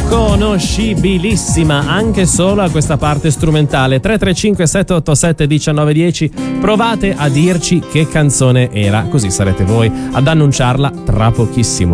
riconoscibilissima anche solo a questa parte strumentale. 335 787 1910, provate a dirci che canzone era, così sarete voi ad annunciarla tra pochissimo.